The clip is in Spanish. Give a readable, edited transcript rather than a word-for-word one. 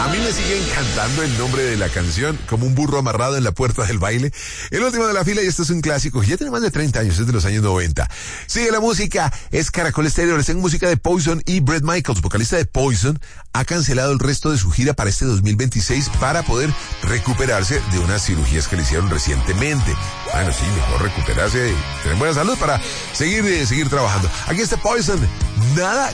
mí me sigue encantando el nombre de la canción, como un burro amarrado en la puerta del baile. El último de la fila, y este es un clásico que ya tiene más de 30 años, es de los años 90. Sigue la música, es Caracol Estéreo, les tengo música de Poison y Bret Michaels, vocalista de Poison, ha cancelado el resto de su gira para este 2026 para poder recuperarse de unas cirugías que le hicieron recientemente. Bueno, sí, mejor recuperarse y tener buena salud para seguir trabajando. Aquí está Poison, nada